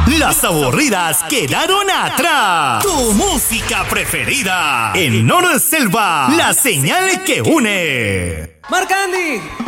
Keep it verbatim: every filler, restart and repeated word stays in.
Las aburridas quedaron atrás. Tu música preferida en Nord Selva, la señal que une. Marc Andy.